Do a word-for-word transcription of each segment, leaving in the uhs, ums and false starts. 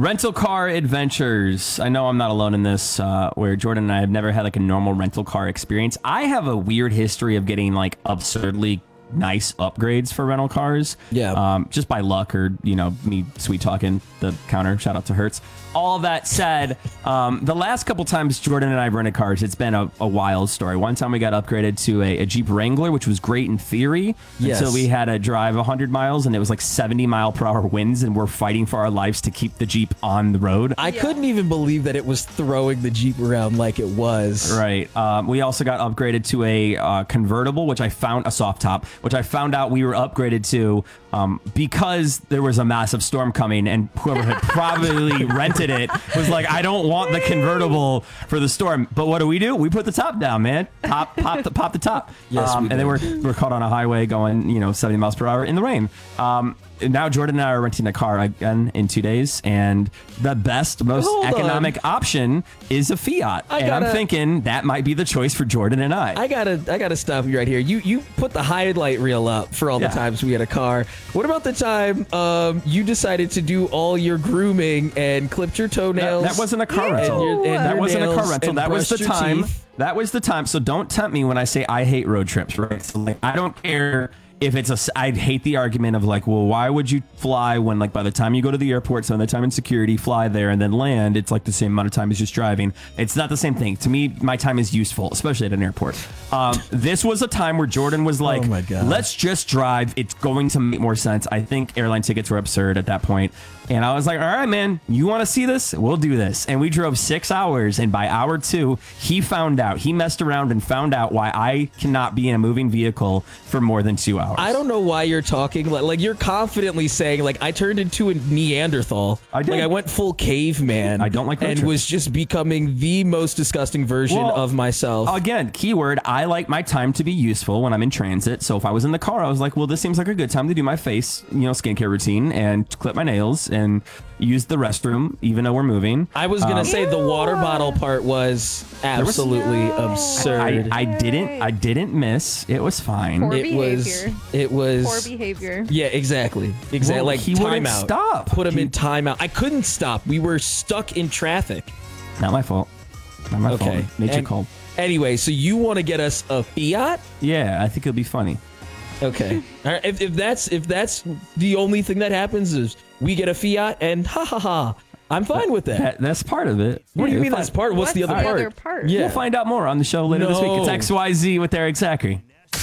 Rental car adventures. I know I'm not alone in this, uh, where Jordan and I have never had like a normal rental car experience. I have a weird history of getting like absurdly nice upgrades for rental cars. Yeah. Um, just by luck or, you know, me sweet talking the counter. Shout out to Hertz. All that said, um, the last couple times Jordan and I rented cars, it's been a, a wild story. One time we got upgraded to a, a Jeep Wrangler, which was great in theory, yes. until we had to drive one hundred miles and it was like seventy mile per hour winds and we're fighting for our lives to keep the Jeep on the road. I yeah. couldn't even believe that it was throwing the Jeep around like it was. Right. Um, we also got upgraded to a uh, convertible, which I found, a soft top, which I found out we were upgraded to um, because there was a massive storm coming and whoever had probably rented it was like, I don't want the convertible for the storm. But what do we do? We put the top down, man. Top, pop the pop the top. Yes, um, we and then we're we're caught on a highway going, you know, seventy miles per hour in the rain. Um, and now Jordan and I are renting a car again in two days, and the best, most Hold economic on. option is a Fiat. I and gotta, I'm thinking that might be the choice for Jordan and I. I gotta, I gotta stop you right here. You, you put the highlight reel up for all Yeah. the times we had a car. What about the time um, you decided to do all your grooming and clipped your toenails? That, that wasn't a car Ew. rental. And your- and that your wasn't a car nails rental. and That was the brushed your time. teeth? That was the time. So don't tempt me when I say I hate road trips, right? So like, I don't care if it's a. I'd hate the argument of like, well, why would you fly when like by the time you go to the airport, spend the time in security, fly there, and then land, it's like the same amount of time as just driving. It's not the same thing. To me, my time is useful, especially at an airport. Um, this was a time where Jordan was like, Oh my God. let's just drive. It's going to make more sense. I think airline tickets were absurd at that point. And I was like, all right, man, you want to see this? We'll do this. And we drove six hours. And by hour two, he found out. He messed around and found out why I cannot be in a moving vehicle for more than two hours. I don't know why you're talking like, like you're confidently saying like I turned into a Neanderthal. I did. Like I went full caveman. I don't like road and trips. was just becoming the most disgusting version Well, of myself. Again, keyword, I like my time to be useful when I'm in transit. So if I was in the car, I was like, well, this seems like a good time to do my face, you know, skincare routine and clip my nails and use the restroom, even though we're moving. I was gonna Um, say the water bottle part was absolutely absurd. I, I didn't. I didn't miss. It was fine. Poor it was. behavior. It was. Poor behavior. Yeah, exactly. Exactly. Well, like he wouldn't timeout. stop. Put him He- in timeout. I couldn't stop. We were stuck in traffic. Not my fault. Not my Okay. fault. Nature And- called. Anyway, so you want to get us a Fiat? Yeah, I think it'll be funny. Okay. All right. If, if that's if that's the only thing that happens is we get a Fiat and ha ha ha, I'm fine with that. That, that's part of it. What do you Yeah, mean we'll that's find- part? What's, the other the part? other part? Yeah. We'll find out more on the show later this week. It's No. X Y Z with Eric Zachary.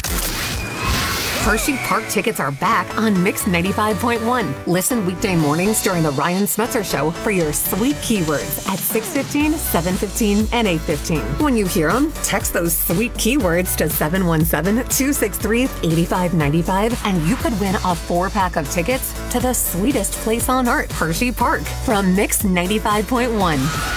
Hershey Park tickets are back on Mix ninety-five point one. Listen weekday mornings during the Ryan Smetzer Show for your sweet keywords at six fifteen, seven fifteen, and eight fifteen. When you hear them, text those sweet keywords to seven one seven, two six three, eight five nine five and you could win a four-pack of tickets to the sweetest place on earth, Hershey Park, from Mix ninety-five point one.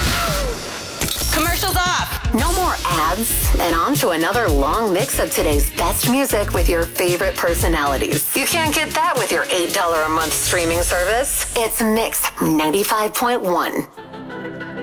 Commercials off. No more ads, and on to another long mix of today's best music with your favorite personalities. You can't get that with your eight dollars a month streaming service. It's Mix ninety-five point one.